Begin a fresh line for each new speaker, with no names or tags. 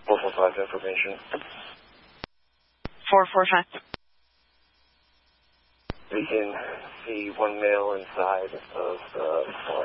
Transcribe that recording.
445 information.
445.
We can see one male inside of the